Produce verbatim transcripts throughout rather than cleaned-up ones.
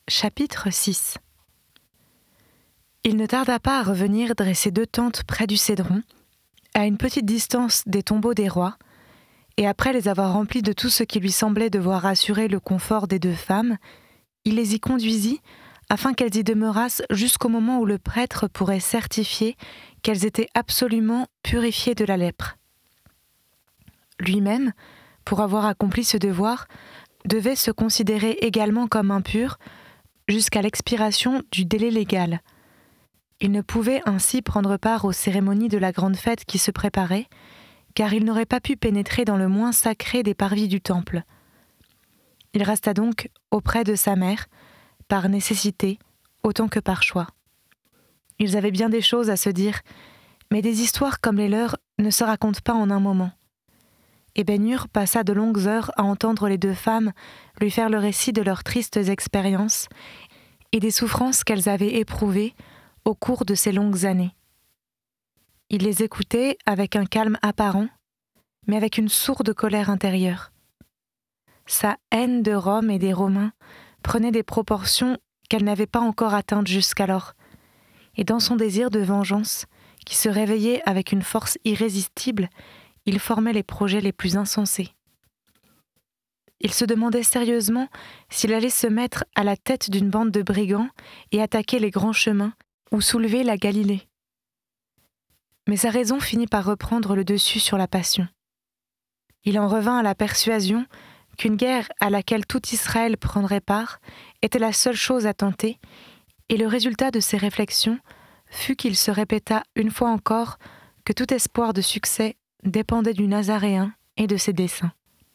Chapitre six. Il ne tarda pas à revenir dresser deux tentes près du Cédron, à une petite distance des tombeaux des rois, et après les avoir remplies de tout ce qui lui semblait devoir assurer le confort des deux femmes, il les y conduisit afin qu'elles y demeurassent jusqu'au moment où le prêtre pourrait certifier qu'elles étaient absolument purifiées de la lèpre. Lui-même, pour avoir accompli ce devoir, devait se considérer également comme impur jusqu'à l'expiration du délai légal. Il ne pouvait ainsi prendre part aux cérémonies de la grande fête qui se préparait, car il n'aurait pas pu pénétrer dans le moins sacré des parvis du temple. Il resta donc auprès de sa mère, par nécessité, autant que par choix. Ils avaient bien des choses à se dire, mais des histoires comme les leurs ne se racontent pas en un moment. Et Ben-Hur passa de longues heures à entendre les deux femmes lui faire le récit de leurs tristes expériences et des souffrances qu'elles avaient éprouvées au cours de ces longues années. Il les écoutait avec un calme apparent, mais avec une sourde colère intérieure. Sa haine de Rome et des Romains prenait des proportions qu'elle n'avait pas encore atteintes jusqu'alors, et dans son désir de vengeance, qui se réveillait avec une force irrésistible, il formait les projets les plus insensés. Il se demandait sérieusement s'il allait se mettre à la tête d'une bande de brigands et attaquer les grands chemins ou soulever la Galilée. Mais sa raison finit par reprendre le dessus sur la passion. Il en revint à la persuasion qu'une guerre à laquelle tout Israël prendrait part était la seule chose à tenter, et le résultat de ses réflexions fut qu'il se répéta une fois encore que tout espoir de succès dépendait du Nazaréen et de ses desseins.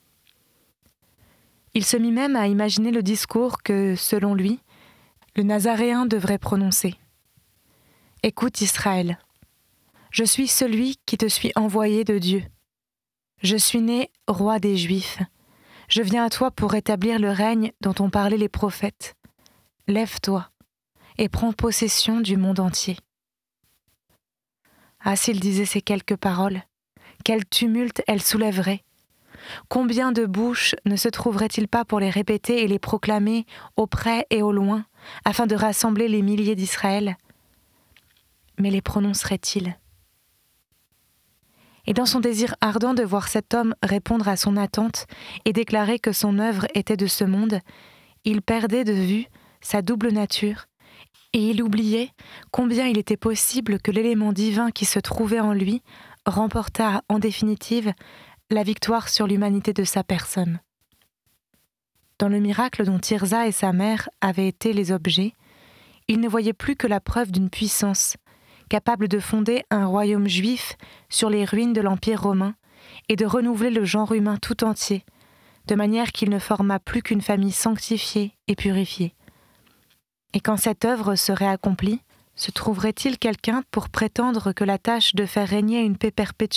Il se mit même à imaginer le discours que, selon lui, le Nazaréen devrait prononcer. « Écoute Israël, je suis celui qui te suis envoyé de Dieu. Je suis né roi des Juifs. Je viens à toi pour rétablir le règne dont ont parlé les prophètes. Lève-toi et prends possession du monde entier. » Ah, s'il disait ces quelques paroles, quel tumulte elles soulèveraient! Combien de bouches ne se trouverait-il pas pour les répéter et les proclamer au près et au loin, afin de rassembler les milliers d'Israël? Mais les prononcerait-il? Et dans son désir ardent de voir cet homme répondre à son attente et déclarer que son œuvre était de ce monde, il perdait de vue sa double nature, et il oubliait combien il était possible que l'élément divin qui se trouvait en lui remporta en définitive la victoire sur l'humanité de sa personne. Dans le miracle dont Tirza et sa mère avaient été les objets, il ne voyait plus que la preuve d'une puissance capable de fonder un royaume juif sur les ruines de l'Empire romain et de renouveler le genre humain tout entier, de manière qu'il ne forma plus qu'une famille sanctifiée et purifiée. Et quand cette œuvre serait accomplie, se trouverait-il quelqu'un pour prétendre que la tâche de faire régner une paix perpétuelle